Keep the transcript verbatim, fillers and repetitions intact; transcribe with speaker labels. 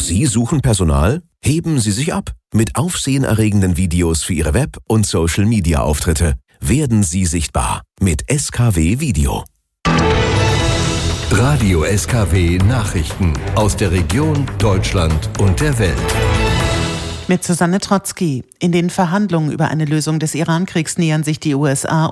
Speaker 1: Sie suchen Personal? Heben Sie sich ab mit aufsehenerregenden Videos für Ihre Web- und Social-Media-Auftritte. Werden Sie sichtbar mit S K W Video.
Speaker 2: Radio S K W Nachrichten aus der Region, Deutschland und der Welt.
Speaker 3: Mit Susanne Trotzki. In den Verhandlungen über eine Lösung des Iran-Kriegs nähern sich die U S A